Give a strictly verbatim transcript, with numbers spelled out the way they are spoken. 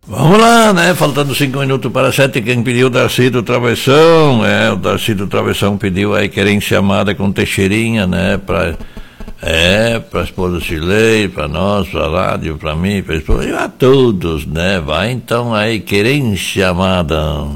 Vamos lá, né? Faltando cinco minutos para sete, quem pediu o Darcy do Travessão, é, o Darcy do Travessão pediu aí querência amada com Teixeirinha, né? Pra, é, pra esposa Chilei, pra nós, pra rádio, pra mim, pra esposa, e a todos, né? Vai então aí, querência amada.